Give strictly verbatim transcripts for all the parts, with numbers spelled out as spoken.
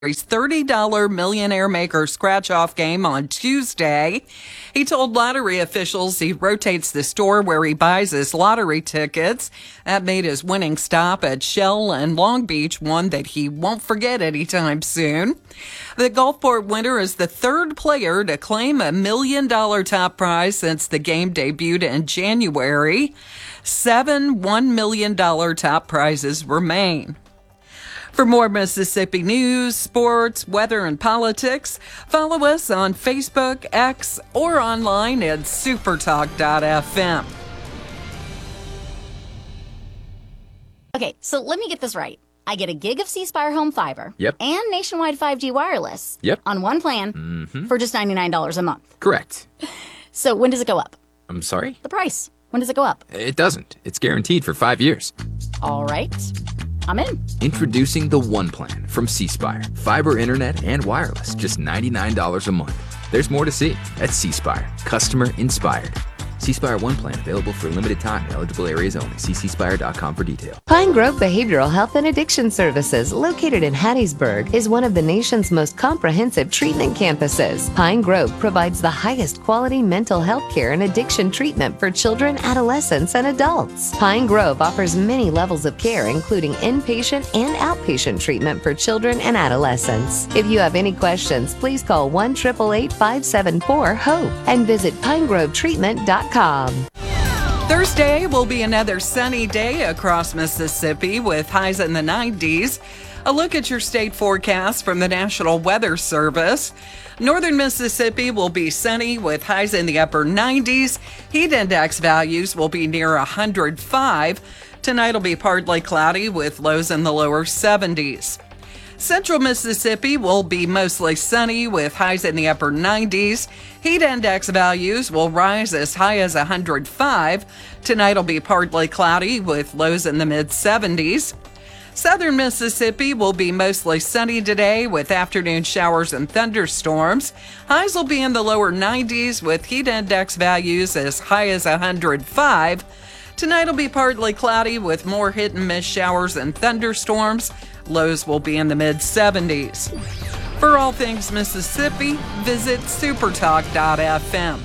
thirty dollar Millionaire Maker scratch-off game on Tuesday. He told lottery officials he rotates the store where he buys his lottery tickets. That made his winning stop at Shell and Long Beach one that he won't forget anytime soon. The Gulfport winner is the third player to claim a million-dollar top prize since the game debuted in January. Seven one million dollars top prizes remain. For more Mississippi news, sports, weather, and politics, follow us on Facebook, X, or online at supertalk dot f m. Okay, so let me get this right. I get a gig of C Spire Home Fiber Yep. and nationwide five G wireless Yep. on one plan Mm-hmm. for just ninety-nine dollars a month. Correct. So when does it go up? I'm sorry? The price. When does it go up? It doesn't. It's guaranteed for five years. All right. I'm in. Introducing the One Plan from C Spire. Fiber internet and wireless, just ninety-nine dollars a month. There's more to see at C Spire. Customer inspired. C Spire One Plan available for a limited time in eligible areas only. See c spire dot com for details. Pine Grove Behavioral Health and Addiction Services, located in Hattiesburg, is one of the nation's most comprehensive treatment campuses. Pine Grove provides the highest quality mental health care and addiction treatment for children, adolescents, and adults. Pine Grove offers many levels of care, including inpatient and outpatient treatment for children and adolescents. If you have any questions, please call one eight eight eight, five seven four, HOPE and visit pine grove treatment dot com. Thursday will be another sunny day across Mississippi with highs in the nineties. A look at your state forecast from the National Weather Service. Northern Mississippi will be sunny with highs in the upper nineties. Heat index values will be near one hundred five. Tonight will be partly cloudy with lows in the lower seventies. Central Mississippi will be mostly sunny with highs in the upper nineties. Heat index values will rise as high as one hundred five. Tonight will be partly cloudy with lows in the mid seventies. Southern Mississippi will be mostly sunny today with afternoon showers and thunderstorms. Highs will be in the lower nineties with heat index values as high as one hundred five. Tonight will be partly cloudy with more hit and miss showers and thunderstorms. Lows will be in the mid seventies. For all things Mississippi, visit supertalk dot f m.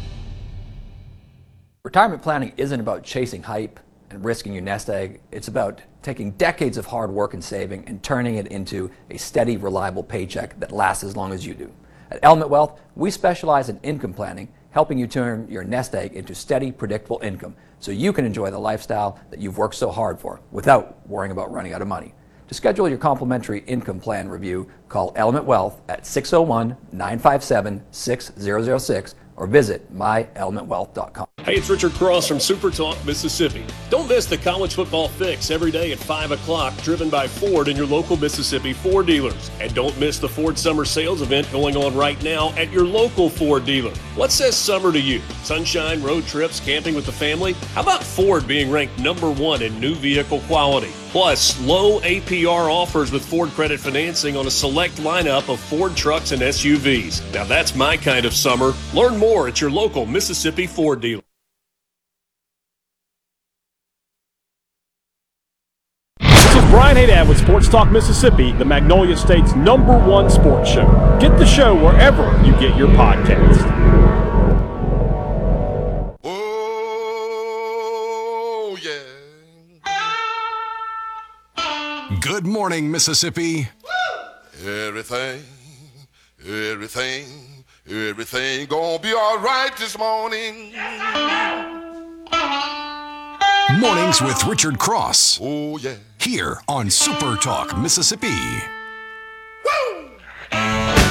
Retirement planning isn't about chasing hype and risking your nest egg. It's about taking decades of hard work and saving and turning it into a steady, reliable paycheck that lasts as long as you do. At Element Wealth, we specialize in income planning, helping you turn your nest egg into steady, predictable income so you can enjoy the lifestyle that you've worked so hard for without worrying about running out of money. To schedule your complimentary income plan review, call Element Wealth at six oh one, nine five seven, six zero zero six or visit my element wealth dot com. Hey, it's Richard Cross from Super Talk, Mississippi. Don't miss the College Football Fix every day at five o'clock, driven by Ford and your local Mississippi Ford dealers. And don't miss the Ford Summer Sales event going on right now at your local Ford dealer. What says summer to you? Sunshine, road trips, camping with the family? How about Ford being ranked number one in new vehicle quality? Plus, low A P R offers with Ford credit financing on a select lineup of Ford trucks and S U Vs. Now that's my kind of summer. Learn more at your local Mississippi Ford dealer. This is Brian Haydad with Sports Talk Mississippi, the Magnolia State's number one sports show. Get the show wherever you get your podcast. Oh, yeah. Good morning, Mississippi. Everything, everything, everything gonna be all right this morning. Mornings with Richard Cross. Oh, yeah. Here on Super Talk Mississippi. Woo!